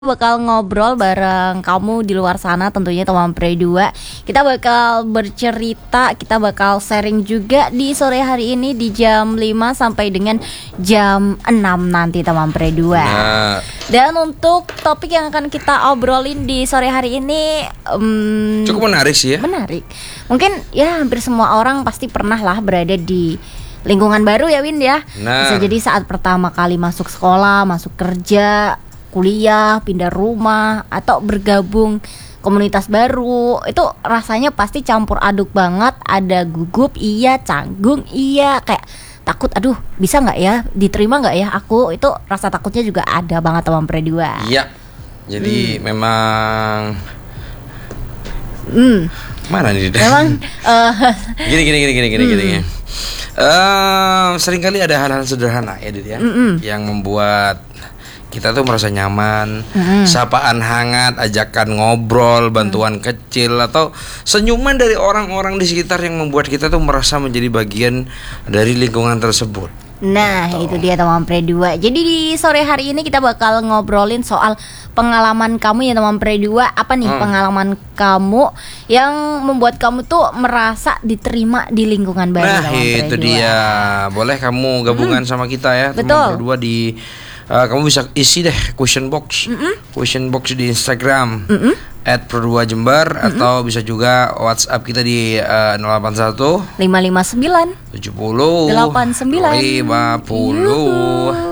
Bakal ngobrol bareng kamu di luar sana, tentunya teman Pre 2. Kita bakal bercerita, kita bakal sharing juga di sore hari ini di jam 5 sampai dengan jam 6 nanti teman Pre 2. Nah, Dan untuk topik yang akan kita obrolin di sore hari ini cukup menarik sih ya. menarik. Mungkin ya hampir semua orang pasti pernah lah berada di lingkungan baru ya Win ya. Nah. Bisa jadi saat pertama kali masuk sekolah, masuk kerja, kuliah, pindah rumah, atau bergabung komunitas baru. Itu rasanya pasti campur aduk banget. Ada gugup, iya, canggung, iya, kayak takut, aduh bisa gak ya, diterima gak ya aku. Itu rasa takutnya juga ada banget teman Pre 2. Iya. Jadi memang mana nih? Memang Gini. Seringkali ada hal-hal sederhana ya, Dit, ya, yang membuat kita tuh merasa nyaman, sapaan hangat, ajakan ngobrol, bantuan kecil, atau senyuman dari orang-orang di sekitar yang membuat kita tuh merasa menjadi bagian dari lingkungan tersebut. Nah, itu dia teman Pre 2. Jadi di sore hari ini kita bakal ngobrolin soal pengalaman kamu ya teman Pre 2. Apa nih pengalaman kamu yang membuat kamu tuh merasa diterima di lingkungan baru? Nah, teman Pre itu 2. dia. Boleh kamu gabungan sama kita ya, Betul. teman Pre 2 di kamu bisa isi deh question box di Instagram @pro2jember, atau bisa juga WhatsApp kita di 081 559 70 89 50.